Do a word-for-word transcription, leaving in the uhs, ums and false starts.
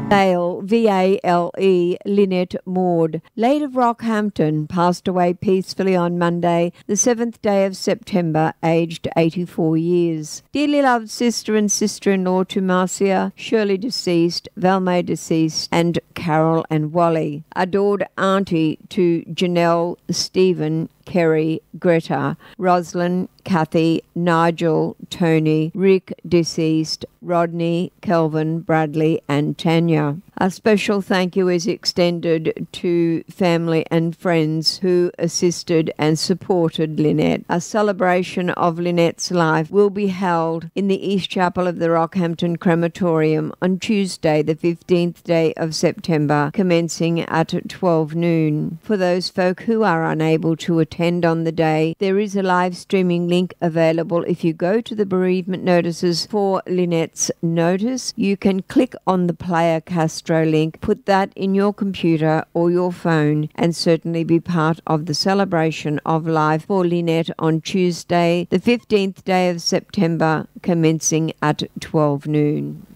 Vale, V A L E, Lynette Maud, late of Rockhampton, passed away peacefully on Monday, the seventh day of September, aged eighty-four years. Dearly loved sister and sister-in-law to Marcia, Shirley deceased, Valmay deceased, and Carol and Wally. Adored auntie to Janelle, Stephen, Kerry, Greta, Roslyn, Kathy, Nigel, Tony, Rick deceased, Rodney, Kelvin, Bradley and Tanya. A special thank you is extended to family and friends who assisted and supported Lynette. A celebration of Lynette's life will be held in the East Chapel of the Rockhampton Crematorium on Tuesday, the fifteenth day of September, commencing at twelve noon. For those folk who are unable to attend on the day, there is a live streaming link available. If you go to the bereavement notices for Lynette's notice, you can click on the Player Castro link, put that in your computer or your phone, and certainly be part of the celebration of life for Lynette on Tuesday, the fifteenth day of September, commencing at twelve noon.